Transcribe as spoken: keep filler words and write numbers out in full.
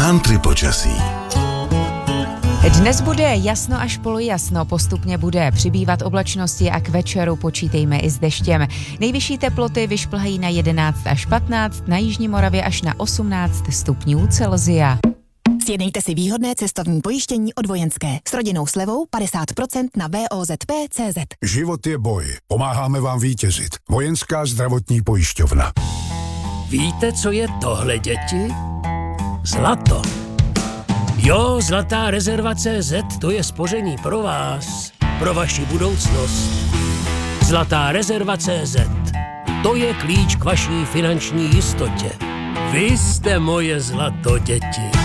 Country počasí. Dnes bude jasno až polojasno, postupně bude přibývat oblačnosti a k večeru počítejme i s deštěm. Nejvyšší teploty vyšplhají na jedenáct až patnáct, na jižní Moravě až na osmnáct stupňů Celsia. Sjednejte si výhodné cestovní pojištění od Vojenské s rodinnou slevou padesát procent na V O Z P tečka cé zet. Život je boj. Pomáháme vám vítězit. Vojenská zdravotní pojišťovna. Víte, co je tohle, děti? Zlato. Jo, Zlatá rezerva tečka cé zet, to je spoření pro vás, pro vaši budoucnost. Zlatá rezerva tečka cé zet, to je klíč k vaší finanční jistotě. Vy jste moje zlato, děti.